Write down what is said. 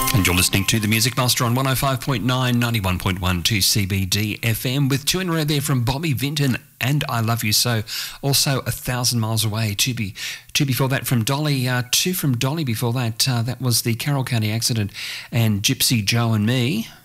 And you're listening to The Music Master on 105.9, 91.1 to CBD FM with two in a row there from Bobby Vinton and I Love You So. Also, 1,000 Miles Away. Two before that from Dolly. Two from Dolly before that. That was the Carroll County Accident and Gypsy Joe and Me.